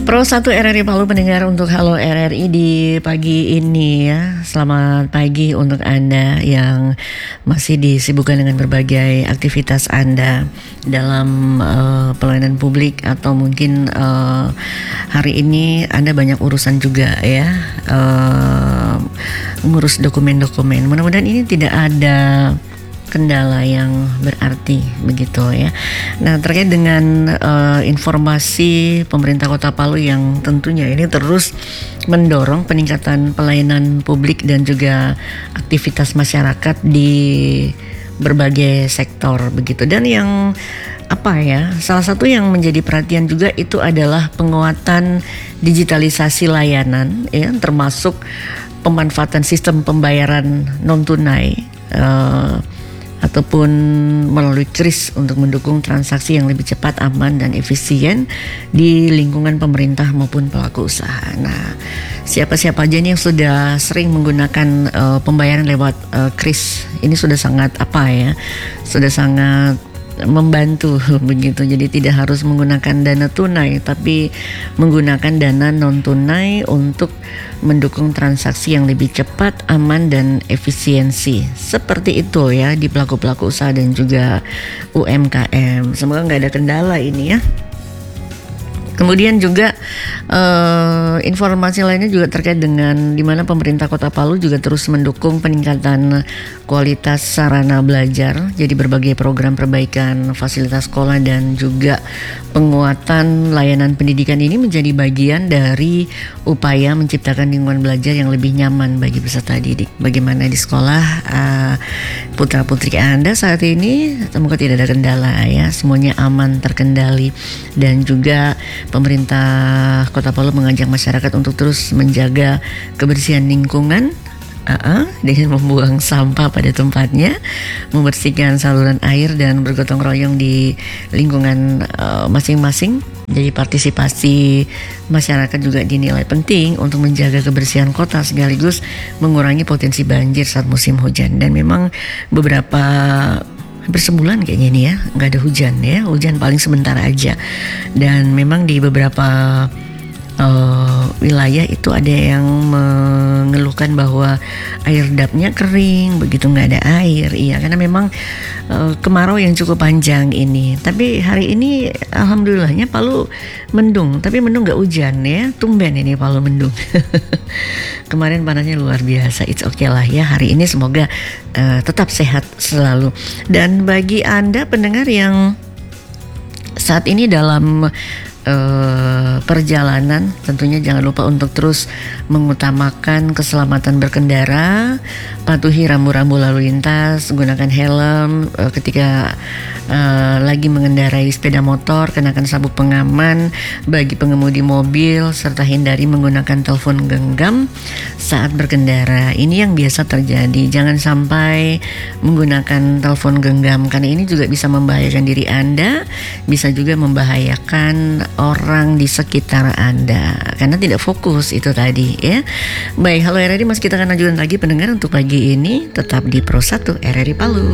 Pro 1 RRI Palu pendengar untuk Halo RRI di pagi ini ya. Selamat pagi untuk Anda yang masih disibukkan dengan berbagai aktivitas Anda dalam pelayanan publik atau mungkin hari ini Anda banyak urusan juga ya, ngurus dokumen-dokumen. Mudah-mudahan ini tidak ada kendala yang berarti begitu ya. Nah, terkait dengan informasi pemerintah Kota Palu yang tentunya ini terus mendorong peningkatan pelayanan publik dan juga aktivitas masyarakat di berbagai sektor begitu. Dan yang salah satu yang menjadi perhatian juga itu adalah penguatan digitalisasi layanan ya, termasuk pemanfaatan sistem pembayaran non tunai ataupun melalui KRIS untuk mendukung transaksi yang lebih cepat, aman, dan efisien di lingkungan pemerintah maupun pelaku usaha. Nah, siapa-siapa aja nih yang sudah sering menggunakan pembayaran lewat KRIS, ini sudah sangat sudah sangat membantu begitu. Jadi tidak harus menggunakan dana tunai, tapi menggunakan dana non tunai untuk mendukung transaksi yang lebih cepat, aman, dan efisiensi. Seperti itu ya di pelaku-pelaku usaha dan juga UMKM. Semoga nggak ada kendala ini ya. Kemudian juga informasi lainnya juga terkait dengan di mana pemerintah Kota Palu juga terus mendukung peningkatan kualitas sarana belajar. Jadi berbagai program perbaikan fasilitas sekolah dan juga penguatan layanan pendidikan ini menjadi bagian dari upaya menciptakan lingkungan belajar yang lebih nyaman bagi peserta didik. Bagaimana di sekolah putra-putri Anda saat ini, semoga tidak ada kendala ya, semuanya aman, terkendali. Dan juga pemerintah Kota Palu mengajak masyarakat untuk terus menjaga kebersihan lingkungan dengan membuang sampah pada tempatnya, membersihkan saluran air dan bergotong royong di lingkungan masing-masing. Jadi partisipasi masyarakat juga dinilai penting untuk menjaga kebersihan kota sekaligus mengurangi potensi banjir saat musim hujan. Dan memang beberapa hampir sebulan kayaknya ini ya nggak ada hujan ya, hujan paling sebentar aja. Dan memang di beberapa wilayah itu ada yang mengeluhkan bahwa air dapnya kering, begitu nggak ada air. Iya, karena memang kemarau yang cukup panjang ini. Tapi hari ini alhamdulillahnya Palu mendung, tapi mendung nggak hujan ya, tumben ini Palu mendung. Kemarin panasnya luar biasa. It's okay lah ya, hari ini semoga tetap sehat selalu. Dan bagi Anda pendengar yang saat ini dalam perjalanan, tentunya jangan lupa untuk terus mengutamakan keselamatan berkendara, patuhi rambu-rambu lalu lintas, gunakan helm ketika lagi mengendarai sepeda motor, kenakan sabuk pengaman bagi pengemudi mobil, serta hindari menggunakan telepon genggam saat berkendara. Ini yang biasa terjadi, jangan sampai menggunakan telepon genggam karena ini juga bisa membahayakan diri Anda, bisa juga membahayakan orang di sekitar Anda karena tidak fokus itu tadi ya. Baik, Halo RRI, masih kita akan lanjutkan lagi pendengar untuk pagi ini, tetap di Pro 1 RRI Palu.